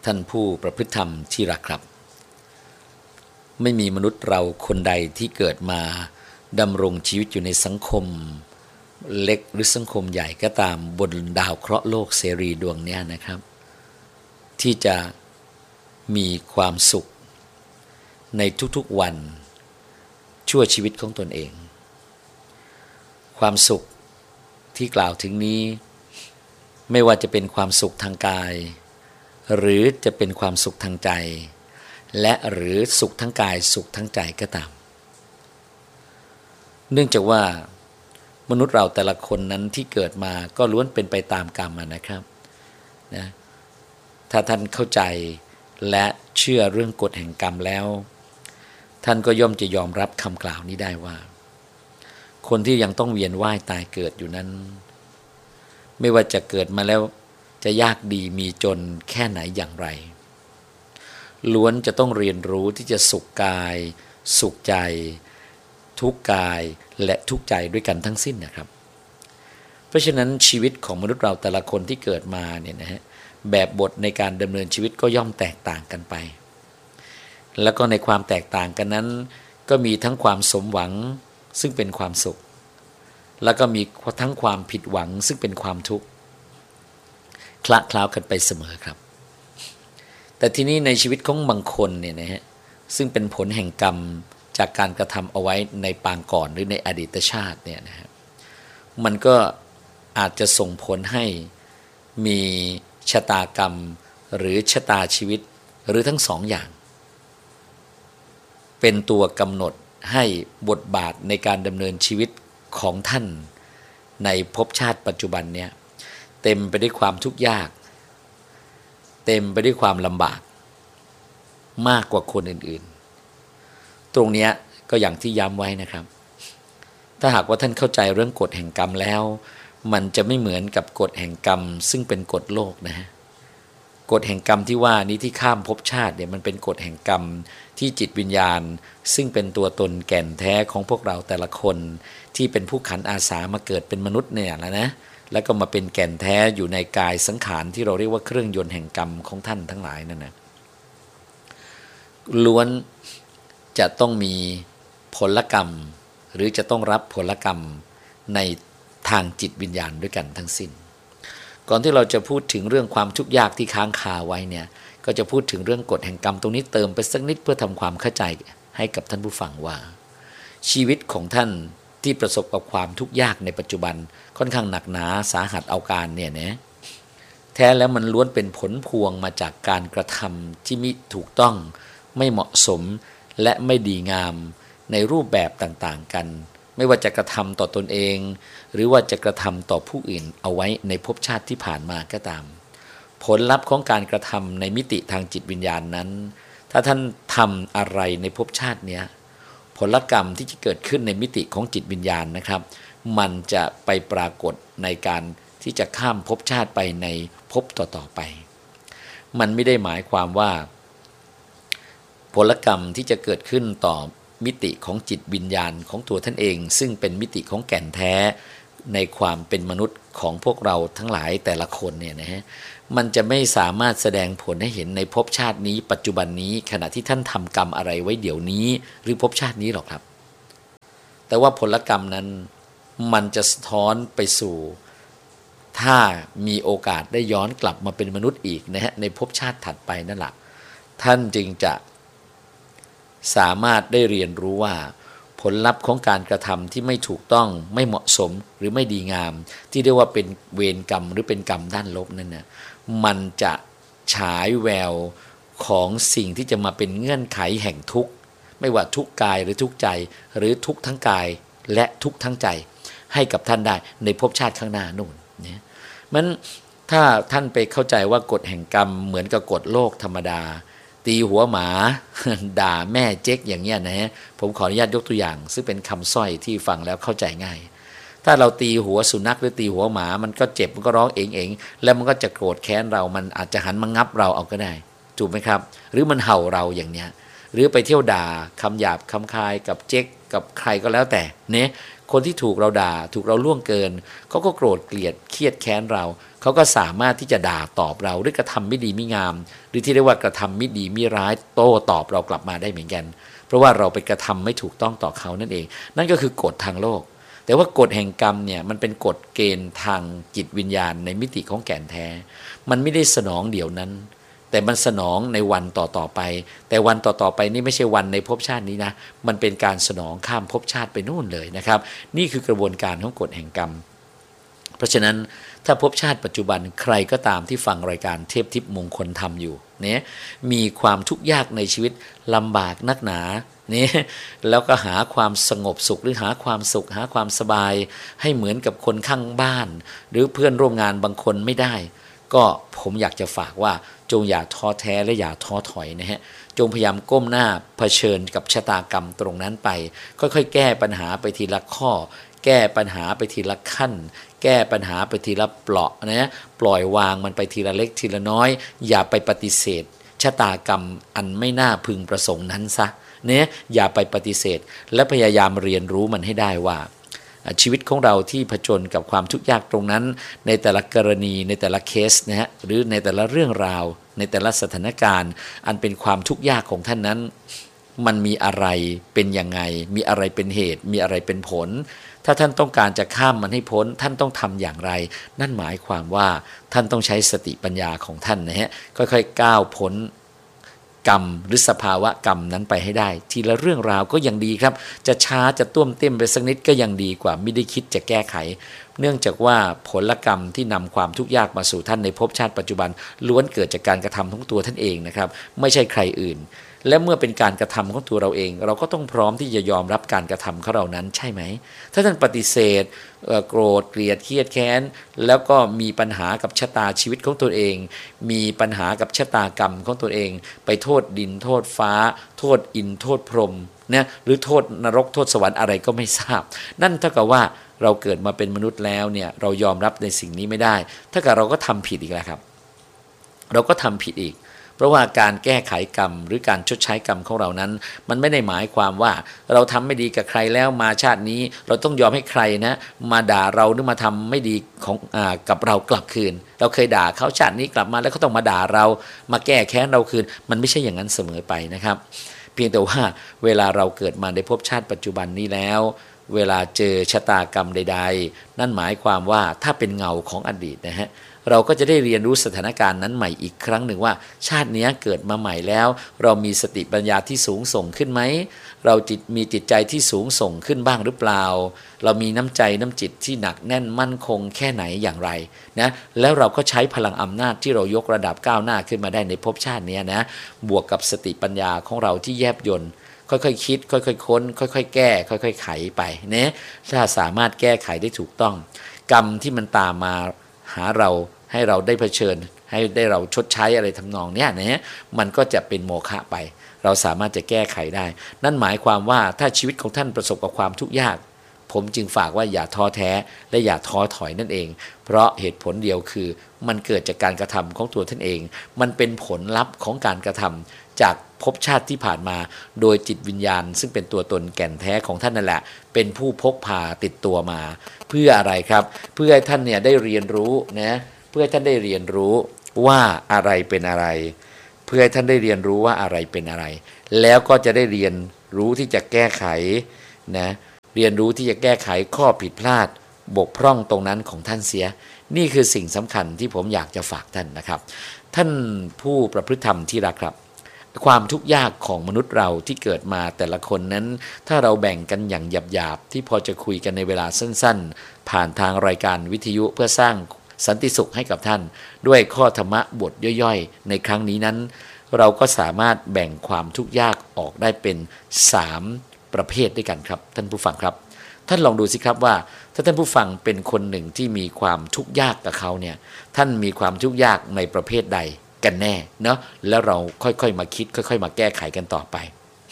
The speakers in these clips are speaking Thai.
ท่านผู้ประพฤติธรรมที่รักครับไม่มีมนุษย์เราคนใดที่เกิดมาดำรงชีวิตอยู่ในสังคมเล็กหรือสังคมใหญ่ก็ตามบนดาวเคราะห์โลกเสรีดวงนี้นะครับที่จะมีความสุขในทุกๆวันชั่วชีวิตของตนเองความสุขที่กล่าวถึงนี้ไม่ว่าจะเป็นความสุขทางกายหรือจะเป็นความสุขทางใจและหรือสุขทั้งกายสุขทั้งใจก็ตามเนื่องจากว่ามนุษย์เราแต่ละคนนั้นที่เกิดมาก็ล้วนเป็นไปตามกรรมนะครับนะถ้าท่านเข้าใจและเชื่อเรื่องกฎแห่งกรรมแล้วท่านก็ย่อมจะยอมรับคำกล่าวนี้ได้ว่าคนที่ยังต้องเวียนว่ายตายเกิดอยู่นั้นไม่ว่าจะเกิดมาแล้วจะยากดีมีจนแค่ไหนอย่างไรล้วนจะต้องเรียนรู้ที่จะสุขกายสุขใจทุกกายและทุกใจด้วยกันทั้งสิ้นนะครับเพราะฉะนั้นชีวิตของมนุษย์เราแต่ละคนที่เกิดมาเนี่ยนะฮะแบบบทในการดำเนินชีวิตก็ย่อมแตกต่างกันไปแล้วก็ในความแตกต่างกันนั้นก็มีทั้งความสมหวังซึ่งเป็นความสุขแล้วก็มีทั้งความผิดหวังซึ่งเป็นความทุกข์คละเคล้ากันไปเสมอครับแต่ทีนี้ในชีวิตของบางคนเนี่ยนะฮะซึ่งเป็นผลแห่งกรรมจากการกระทำเอาไว้ในปางก่อนหรือในอดีตชาติเนี่ยนะฮะมันก็อาจจะส่งผลให้มีชะตากรรมหรือชะตาชีวิตหรือทั้งสองอย่างเป็นตัวกำหนดให้บทบาทในการดำเนินชีวิตของท่านในภพชาติปัจจุบันเนี่ยเต็มไปด้วยความทุกข์ยากเต็มไปด้วยความลำบากมากกว่าคนอื่นๆตรงนี้ก็อย่างที่ย้ำไว้นะครับถ้าหากว่าท่านเข้าใจเรื่องกฎแห่งกรรมแล้วมันจะไม่เหมือนกับกฎแห่งกรรมซึ่งเป็นกฎโลกนะฮะกฎแห่งกรรมที่ว่านี้ที่ข้ามภพชาติเนี่ยมันเป็นกฎแห่งกรรมที่จิตวิญญาณซึ่งเป็นตัวตนแก่นแท้ของพวกเราแต่ละคนที่เป็นผู้ขันอาสามาเกิดเป็นมนุษย์เนี่ยแล้วนะแล้วก็มาเป็นแก่นแท้อยู่ในกายสังขารที่เราเรียกว่าเครื่องยนต์แห่งกรรมของท่านทั้งหลายนั่นนะล้วนจะต้องมีผลกรรมหรือจะต้องรับผลกรรมในทางจิตวิญญาณด้วยกันทั้งสิ้นก่อนที่เราจะพูดถึงเรื่องความทุกข์ยากที่ค้างคาไว้เนี่ยก็จะพูดถึงเรื่องกฎแห่งกรรมตรงนี้เติมไปสักนิดเพื่อทำความเข้าใจให้กับท่านผู้ฟังว่าชีวิตของท่านที่ประสบกับความทุกข์ยากในปัจจุบันค่อนข้างหนักหนาสาหัสเอาการเนี่ยนะแท้แล้วมันล้วนเป็นผลพวงมาจากการกระทำที่มิถูกต้องไม่เหมาะสมและไม่ดีงามในรูปแบบต่างๆกันไม่ว่าจะกระทำต่อตนเองหรือว่าจะกระทำต่อผู้อื่นเอาไว้ในภพชาติที่ผ่านมาก็ตามผลลัพธ์ของการกระทำในมิติทางจิตวิญญาณนั้นถ้าท่านทำอะไรในภพชาติเนี้ยผลกรรมที่จะเกิดขึ้นในมิติของจิตวิญญาณนะครับมันจะไปปรากฏในการที่จะข้ามภพชาติไปในภพต่อๆไปมันไม่ได้หมายความว่าผลกรรมที่จะเกิดขึ้นต่อมิติของจิตวิญญาณของตัวท่านเองซึ่งเป็นมิติของแก่นแท้ในความเป็นมนุษย์ของพวกเราทั้งหลายแต่ละคนเนี่ยนะฮะมันจะไม่สามารถแสดงผลให้เห็นในภพชาตินี้ปัจจุบันนี้ขณะที่ท่านทำกรรมอะไรไว้เดี๋ยวนี้หรือภพชาตินี้หรอกครับแต่ว่าผลกรรมนั้นมันจะสะท้อนไปสู่ถ้ามีโอกาสได้ย้อนกลับมาเป็นมนุษย์อีกนะฮะในภพชาติถัดไปนั่นแหละท่านจึงจะสามารถได้เรียนรู้ว่าผลลัพธ์ของการกระทำที่ไม่ถูกต้องไม่เหมาะสมหรือไม่ดีงามที่เรียกว่าเป็นเวรกรรมหรือเป็นกรรมด้านลบนั่นนะมันจะฉายแววของสิ่งที่จะมาเป็นเงื่อนไขแห่งทุกข์ไม่ว่าทุกข์กายหรือทุกข์ใจหรือทุกข์ทั้งกายและทุกข์ทั้งใจให้กับท่านได้ในภพชาติข้างหน้านู่นเนี่ยมันถ้าท่านไปเข้าใจว่ากฎแห่งกรรมเหมือนกับกฎโลกธรรมดาตีหัวหมาด่าแม่เจ๊กอย่างเงี้ยนะฮะผมขออนุญาตยกตัวอย่างซึ่งเป็นคำสร้อยที่ฟังแล้วเข้าใจง่ายถ้าเราตีหัวสุนัขหรือตีหัวหมามันก็เจ็บมันก็ร้องเองแล้วมันก็จะโกรธแค้นเรามันอาจจะหันมางับเราเอาก็ได้ถูกไหมครับหรือมันเห่าเราอย่างเนี้ยหรือไปเที่ยวด่าคำหยาบคำคายกับเจ๊กกับใครก็แล้วแต่เนี่ยคนที่ถูกเราด่าถูกเราล่วงเกินเขาก็โกรธเกลียดเครียดแค้นเราเขาก็สามารถที่จะด่าตอบเราด้วยกระทำไม่ดีไม่งามหรือที่เรียกว่ากระทำไม่ดีไม่ร้ายโต้ตอบเรากลับมาได้เหมือนกันเพราะว่าเราไปกระทำไม่ถูกต้องต่อเขานั่นเองนั่นก็คือกฎทางโลกแต่ว่ากฎแห่งกรรมเนี่ยมันเป็นกฎเกณฑ์ทางจิตวิญญาณในมิติของแก่นแท้มันไม่ได้สนองเดี๋ยวนั้นแต่มันสนองในวันต่อๆไปแต่วันต่อๆไปนี่ไม่ใช่วันในภพชาตินี้นะมันเป็นการสนองข้ามภพชาติไปนู่นเลยนะครับนี่คือกระบวนการของกฎแห่งกรรมเพราะฉะนั้นถ้าภพชาติปัจจุบันใครก็ตามที่ฟังรายการเทพทิพย์มงคลธรรมอยู่เนี่ยมีความทุกข์ยากในชีวิตลำบากนักหนานี่แล้วก็หาความสงบสุขหรือหาความสุขหาความสบายให้เหมือนกับคนข้างบ้านหรือเพื่อนร่วมงานบางคนไม่ได้ก็ผมอยากจะฝากว่าจงอย่าท้อแท้และอย่าท้อถอยนะฮะจงพยายามก้มหน้าเผชิญกับชะตากรรมตรงนั้นไปค่อยๆแก้ปัญหาไปทีละข้อแก้ปัญหาไปทีละขั้นแก้ปัญหาไปทีละเปราะนะปล่อยวางมันไปทีละเล็กทีละน้อยอย่าไปปฏิเสธชะตากรรมอันไม่น่าพึงประสงค์นั้นซะเนี่ยอย่าไปปฏิเสธและพยายามเรียนรู้มันให้ได้ว่าชีวิตของเราที่ผจญกับความทุกข์ยากตรงนั้นในแต่ละกรณีในแต่ละเคสนะฮะหรือในแต่ละเรื่องราวในแต่ละสถานการณ์อันเป็นความทุกข์ยากของท่านนั้นมันมีอะไรเป็นยังไงมีอะไรเป็นเหตุมีอะไรเป็นผลถ้าท่านต้องการจะข้ามมันให้พ้นท่านต้องทำอย่างไรนั่นหมายความว่าท่านต้องใช้สติปัญญาของท่านนะฮะค่อยๆก้าวพ้นกรรมหรือสภาวะกรรมนั้นไปให้ได้ทีละเรื่องราวก็ยังดีครับจะช้าจะต้วมเต้มไปสักนิดก็ยังดีกว่าไม่ได้คิดจะแก้ไขเนื่องจากว่าผลกรรมที่นำความทุกข์ยากมาสู่ท่านในภพชาติปัจจุบันล้วนเกิดจากการกระทำของตัวท่านเองนะครับไม่ใช่ใครอื่นและเมื่อเป็นการกระทำของตัวเราเองเราก็ต้องพร้อมที่จะยอมรับการกระทำของเรานั้นใช่ไหมถ้าท่านปฏิเสธโกรธเกลียดเครียดแค้นแล้วก็มีปัญหากับชะตาชีวิตของตัวเองมีปัญหากับชะตากรรมของตัวเองไปโทษดินโทษฟ้าโทษอินโทษพรหมเนี่ยหรือโทษนรกโทษสวรรค์อะไรก็ไม่ทราบนั่นเท่ากับว่าเราเกิดมาเป็นมนุษย์แล้วเนี่ยเรายอมรับในสิ่งนี้ไม่ได้ถ้าเกิดเราก็ทำผิดอีกแล้วครับเราก็ทำผิดอีกเพราะว่าการแก้ไขกรรมหรือการชดใช้กรรมของเรานั้นมันไม่ได้หมายความว่าเราทำไม่ดีกับใครแล้วมาชาตินี้เราต้องยอมให้ใครนะมาด่าเราหรือมาทำไม่ดีของกับเรากลับคืนเราเคยด่าเขาชาตินี้กลับมาแล้วเขาต้องมาด่าเรามาแก้แค้นเราคืนมันไม่ใช่อย่างนั้นเสมอไปนะครับเพียงแต่ว่าเวลาเราเกิดมาในภพชาติปัจจุบันนี้แล้วเวลาเจอชะตากรรมใดๆนั่นหมายความว่าถ้าเป็นเงาของอดีตนะฮะเราก็จะได้เรียนรู้สถานการณ์นั้นใหม่อีกครั้งหนึ่งว่าชาตินี้เกิดมาใหม่แล้วเรามีสติปัญญาที่สูงส่งขึ้นไหมเรามีจิตใจที่สูงส่งขึ้นบ้างหรือเปล่าเรามีน้ำใจน้ำจิตที่หนักแน่นมั่นคงแค่ไหนอย่างไรนะแล้วเราก็ใช้พลังอำนาจที่เรายกระดับก้าวหน้าขึ้นมาได้ในภพชาตินี้นะบวกกับสติปัญญาของเราที่แยบยลค่อยๆคิดค่อยๆค้นค่อยๆแก้ค่อยๆไขไปนะถ้าสามารถแก้ไขได้ถูกต้องกรรมที่มันตามมาหาเราให้เราได้เผชิญให้ได้เราชดใช้อะไรทำนองเนี้ยนะมันก็จะเป็นโมฆะไปเราสามารถจะแก้ไขได้นั่นหมายความว่าถ้าชีวิตของท่านประสบกับความทุกข์ยากผมจึงฝากว่าอย่าท้อแท้และอย่าท้อถอยนั่นเองเพราะเหตุผลเดียวคือมันเกิดจากการกระทำของตัวท่านเองมันเป็นผลลัพธ์ของการกระทำจากภพชาติที่ผ่านมาโดยจิตวิญญาณซึ่งเป็นตัวตนแก่นแท้ของท่านนั่นแหละเป็นผู้พกพาติดตัวมาเพื่ออะไรครับเพื่อให้ท่านเนี่ยได้เรียนรู้นะเพื่อให้ท่านได้เรียนรู้ว่าอะไรเป็นอะไรเพื่อให้ท่านได้เรียนรู้ว่าอะไรเป็นอะไรแล้วก็จะได้เรียนรู้ที่จะแก้ไขนะเรียนรู้ที่จะแก้ไขข้อผิดพลาดบกพร่องตรงนั้นของท่านเสียนี่คือสิ่งสำคัญที่ผมอยากจะฝากท่านนะครับท่านผู้ประพฤติธรรมที่รักครับความทุกข์ยากของมนุษย์เราที่เกิดมาแต่ละคนนั้นถ้าเราแบ่งกันอย่างหยาบๆที่พอจะคุยกันในเวลาสั้นๆผ่านทางรายการวิทยุเพื่อสร้างสันติสุขให้กับท่านด้วยข้อธรรมะบทย่อยๆในครั้งนี้นั้นเราก็สามารถแบ่งความทุกข์ยากออกได้เป็น3ประเภทด้วยกันครับท่านผู้ฟังครับท่านลองดูสิครับว่าถ้าท่านผู้ฟังเป็นคนหนึ่งที่มีความทุกข์ยากกับเขาเนี่ยท่านมีความทุกข์ยากในประเภทใดกันแน่เนาะแล้วเราค่อยๆมาคิดค่อยๆมาแก้ไขกันต่อไป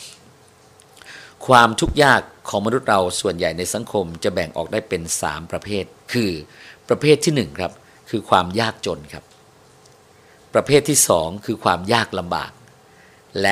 ความทุกข์ยากของมนุษย์เราส่วนใหญ่ในสังคมจะแบ่งออกได้เป็น3ประเภทคือประเภทที่1ครับคือความยากจนครับประเภทที่2คือความยากลำบากและ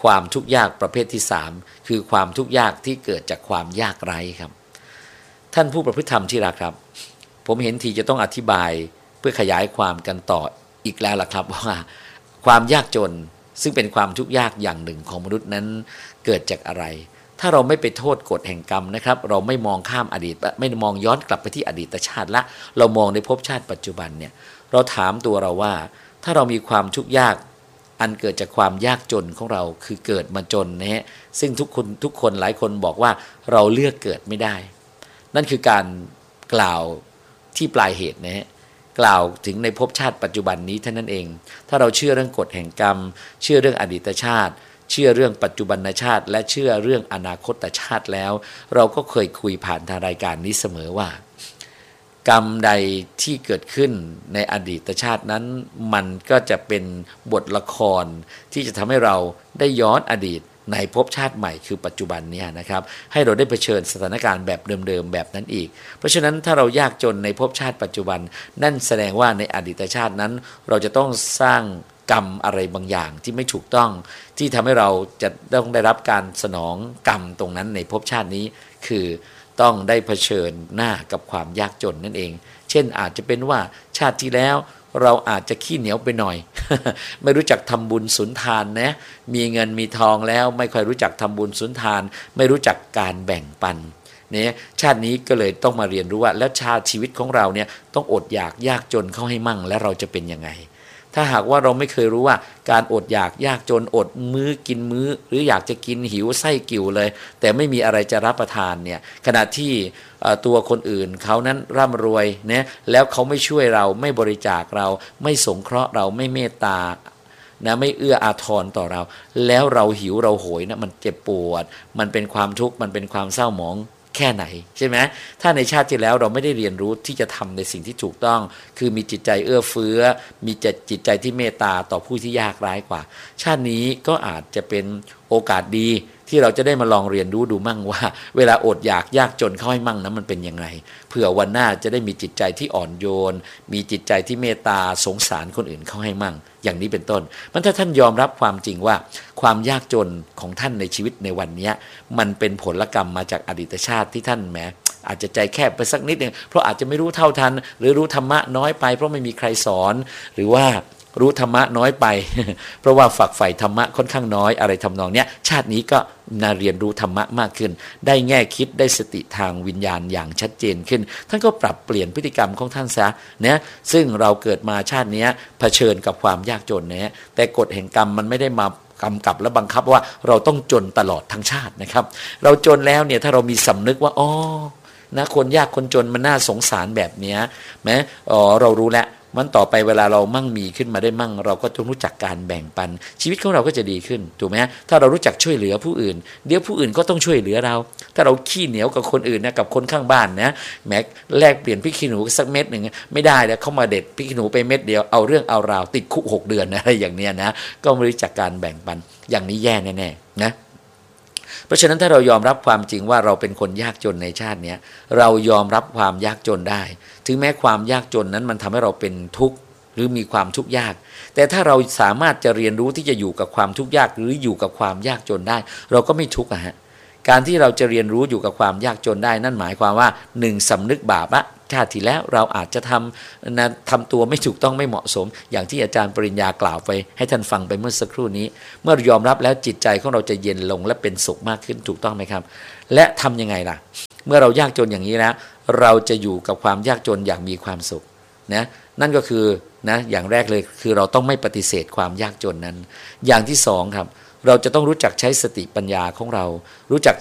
ความทุกข์ยากประเภทที่3คือความทุกข์ยากที่เกิดจากความยากไร้ครับท่านผู้ประพฤติธรรมที่รักครับผมเห็นทีจะต้องอธิบายเพื่อขยายความกันต่ออีกแล้วล่ะครับว่าความยากจนซึ่งเป็นความทุกข์ยากอย่างหนึ่งของมนุษย์นั้นเกิดจากอะไรถ้าเราไม่ไปโทษกฎแห่งกรรมนะครับเราไม่มองข้ามอดีตไม่มองย้อนกลับไปที่อดีตชาติละเรามองในภพชาติปัจจุบันเนี่ยเราถามตัวเราว่าถ้าเรามีความทุกข์ยากอันเกิดจากความยากจนของเราคือเกิดมาจนนะฮะซึ่งทุกคนหลายคนบอกว่าเราเลือกเกิดไม่ได้นั่นคือการกล่าวที่ปลายเหตุนะฮะกล่าวถึงในภพชาติปัจจุบันนี้เท่านั้นเองถ้าเราเชื่อเรื่องกฎแห่งกรรมเชื่อเรื่องอดีตชาติเชื่อเรื่องปัจจุบันชาติและเชื่อเรื่องอนาคตชาติแล้วเราก็เคยคุยผ่านทางรายการนี้เสมอว่ากรรมใดที่เกิดขึ้นในอดีตชาตินั้นมันก็จะเป็นบทละครที่จะทำให้เราได้ย้อนอดีตในภพชาติใหม่คือปัจจุบันนี้นะครับให้เราได้เผชิญสถานการณ์แบบเดิมๆแบบนั้นอีกเพราะฉะนั้นถ้าเรายากจนในภพชาติปัจจุบันนั่นแสดงว่าในอดีตชาตินั้นเราจะต้องสร้างกรรมอะไรบางอย่างที่ไม่ถูกต้องที่ทำให้เราจะต้องได้รับการสนองกรรมตรงนั้นในภพชาตินี้คือต้องได้เผชิญหน้ากับความยากจนนั่นเองเช่นอาจจะเป็นว่าชาติที่แล้วเราอาจจะขี้เหนียวไปหน่อย ไม่รู้จักทำบุญสุนทานนะมีเงินมีทองแล้วไม่ค่อยรู้จักทำบุญสุนทานไม่รู้จักการแบ่งปันเนี่ยชาตินี้ก็เลยต้องมาเรียนรู้ว่าแล้วชาติชีวิตของเราเนี่ยต้องอดอยากยากจนเข้าให้มั่งและเราจะเป็นยังไงถ้าหากว่าเราไม่เคยรู้ว่าการอดอยากยากจนอดมื้อกินมื้อหรืออยากจะกินหิวไส้กิ่วเลยแต่ไม่มีอะไรจะรับประทานเนี่ยขณะที่ตัวคนอื่นเขานั้นร่ำรวยเนี่ยแล้วเขาไม่ช่วยเราไม่บริจาคเราไม่สงเคราะห์เราไม่เมตตานะไม่เอื้ออาทรต่อเราแล้วเราหิวเราโหยนะมันเจ็บปวดมันเป็นความทุกข์มันเป็นความเศร้าหมองแค่ไหนใช่ไหมถ้าในชาติที่แล้วเราไม่ได้เรียนรู้ที่จะทำในสิ่งที่ถูกต้องคือมีจิตใจเอื้อเฟื้อมีจิตใจที่เมตตาต่อผู้ที่ยากไร้กว่าชาตินี้ก็อาจจะเป็นโอกาสดีที่เราจะได้มาลองเรียนรู้ดูมั่งว่าเวลาอดอยากยากจนเข้าให้มั่งนะมันเป็นยังไงเผื่อวันหน้าจะได้มีจิตใจที่อ่อนโยนมีจิตใจที่เมตตาสงสารคนอื่นเข้าให้มั่งอย่างนี้เป็นต้นมันถ้าท่านยอมรับความจริงว่าความยากจนของท่านในชีวิตในวันนี้มันเป็นผลกรรมมาจากอดีตชาติที่ท่านแม้อาจจะใจแคบไปสักนิดนึงเพราะอาจจะไม่รู้เท่าทันหรือรู้ธรรมะน้อยไปเพราะไม่มีใครสอนหรือว่ารู้ธรรมะน้อยไป เพราะว่าฝักใฝ่ธรรมะค่อนข้างน้อยอะไรทำนองเนี้ยชาตินี้ก็น่าเรียนรู้ธรรมะมากขึ้นได้แง่คิดได้สติทางวิญญาณอย่างชัดเจนขึ้นท่านก็ปรับเปลี่ยนพฤติกรรมของท่านซะนะซึ่งเราเกิดมาชาตินี้เผชิญกับความยากจนนะแต่กฎแห่งกรรมมันไม่ได้มากำกับและบังคับว่าเราต้องจนตลอดทั้งชาตินะครับเราจนแล้วเนี่ยถ้าเรามีสำนึกว่าอ๋อนะคนยากคนจนมันน่าสงสารแบบนี้แม้เรารู้แล้วมันต่อไปเวลาเรามั่งมีขึ้นมาได้มั่งเราก็ต้องรู้จักการแบ่งปันชีวิตของเราก็จะดีขึ้นถูกไหมถ้าเรารู้จักช่วยเหลือผู้อื่นเดี๋ยวผู้อื่นก็ต้องช่วยเหลือเราถ้าเราขี้เหนียวกับคนอื่นนะกับคนข้างบ้านนะแม้แลกเปลี่ยนพริกขี้หนูสักเม็ดหนึ่งไม่ได้แล้วเขามาเด็ดพริกขี้หนูไปเม็ดเดียวเอาเรื่องเอาราวติดคุก6 เดือนอะไรอย่างเนี้ยนะก็ไม่รู้จักการแบ่งปันอย่างนี้แย่แน่ๆนะเพราะฉะนั้นถ้าเรายอมรับความจริงว่าเราเป็นคนยากจนในชาตินี้เรายอมรับความยากจนได้ถึงแม้ความยากจนนั้นมันทำให้เราเป็นทุกข์หรือมีความทุกข์ยากแต่ถ้าเราสามารถจะเรียนรู้ที่จะอยู่กับความทุกข์ยากหรืออยู่กับความยากจนได้เราก็ไม่ทุกข์ฮะการที่เราจะเรียนรู้อยู่กับความยากจนได้นั่นหมายความว่า1สำนึกบาปละชาติที่แล้วเราอาจจะทำตัวไม่ถูกต้องไม่เหมาะสมอย่างที่อาจารย์ปริญญากล่าวไปให้ท่านฟังไปเมื่อสักครู่นี้เมื่อยอมรับแล้วจิตใจของเราจะเย็นลงและเป็นสุขมากขึ้นถูกต้องไหมครับและทำยังไงล่ะเมื่อเรายากจนอย่างนี้แล้วเราจะอยู่กับความยากจนอย่างมีความสุขนะนั่นก็คือนะอย่างแรกเลยคือเราต้องไม่ปฏิเสธความยากจนนั้นอย่างที่2ครับเราจะต้องรู้จักใช้สติปัญญาของเรารู้จัก